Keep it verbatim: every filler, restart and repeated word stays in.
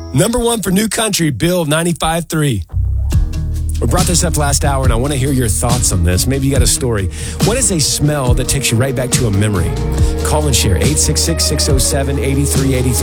Number one for New Country, Bill ninety-five three. We brought this up last hour, and I want to hear your thoughts on this. Maybe you got a story. What is a smell that takes you right back to a memory? Call and share, eight six six, six oh seven, eight three eight three.